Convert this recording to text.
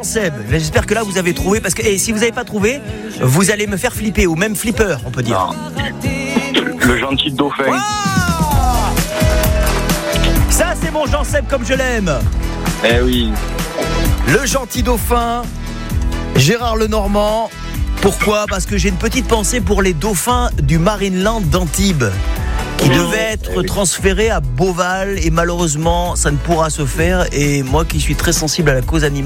Jean-Seb. J'espère que là vous avez trouvé, parce que si vous n'avez pas trouvé, vous allez me faire flipper, ou même flipper, on peut dire. Le gentil dauphin. Wow, ça c'est mon Jean-Seb comme je l'aime. Eh oui. Le gentil dauphin, Gérard Lenormand. Pourquoi ? Parce que j'ai une petite pensée pour les dauphins du Marineland d'Antibes qui devaient être transférés à Beauval, et malheureusement ça ne pourra se faire, et moi qui suis très sensible à la cause animale,